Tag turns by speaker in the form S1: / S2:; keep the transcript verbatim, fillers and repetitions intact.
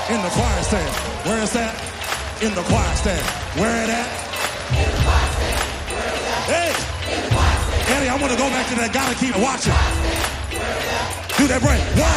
S1: In the choir stand. Where is that? In the choir stand. Where it at? In the choir stand. Where is that? Hey! In the choir stand. Eddie, I want to go back to that. Gotta keep watching. Do that break. One,